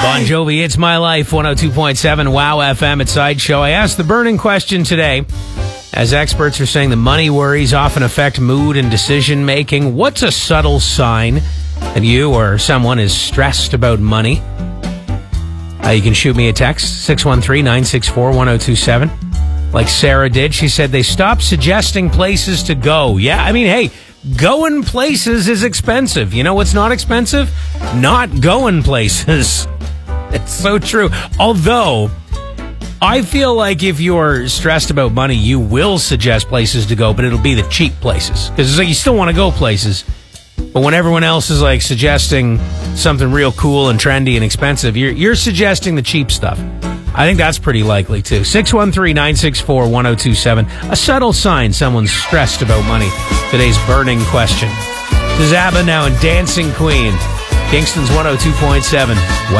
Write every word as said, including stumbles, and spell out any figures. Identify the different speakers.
Speaker 1: Bon Jovi, It's My Life, one oh two point seven Wow F M at Sideshow. I asked the burning question today. As experts are saying, the money worries often affect mood and decision making. What's a subtle sign that you or someone is stressed about money? Uh, you can shoot me a text, six one three, nine six four, one oh two seven. Like Sarah did. She said they stopped suggesting places to go. Yeah, I mean, hey, going places is expensive. You know what's not expensive? Not going places. It's so true. Although, I feel like if you're stressed about money, you will suggest places to go, but it'll be the cheap places. Because it's like you still want to go places. But when everyone else is like suggesting something real cool and trendy and expensive, you're, you're suggesting the cheap stuff. I think that's pretty likely, too. six one three, nine six four, one oh two seven. A subtle sign someone's stressed about money. Today's burning question. This is ABBA now and Dancing Queen. Kingston's one oh two point seven. Wow.